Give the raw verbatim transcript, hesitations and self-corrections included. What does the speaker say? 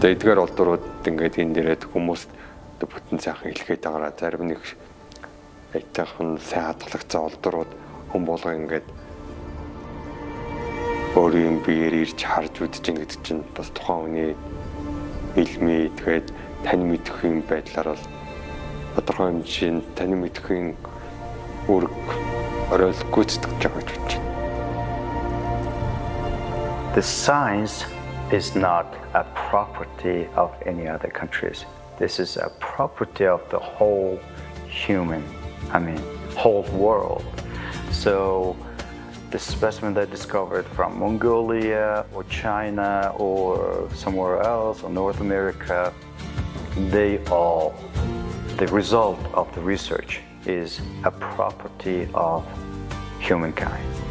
Тэгээ эдгээр олдурууд ингээд энэ дээрээ хүмүүст бүтэн сайхан хэлгээд байгаа. Зарим нэг айтайхан сайн хадгалагцсан олдурууд хүн болго ингээд өөрийн биеэр ирж харж үзэж ингээд чинь бас тухайн хүний илмээ тэгээд тань мэдхийн байдлаар бол тодорхой хэмжээнд тань мэдхийн үүрэг орой гүйцэтгэж байгаа гэж бодож байна. The science is not a property of any other countries. This is a property of the whole human, I mean, whole world. So the specimen they discovered from Mongolia or China or somewhere else or North America, they all, the result of the research is a property of humankind.